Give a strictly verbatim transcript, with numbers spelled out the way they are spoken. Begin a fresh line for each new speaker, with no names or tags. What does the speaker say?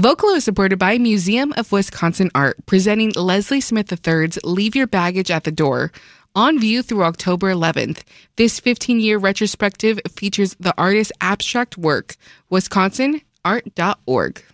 Vocalo is supported by Museum of Wisconsin Art, presenting Leslie Smith the third's Leave Your Baggage at the Door. On view through October eleventh, this fifteen-year retrospective features the artist's abstract work. wisconsin art dot org.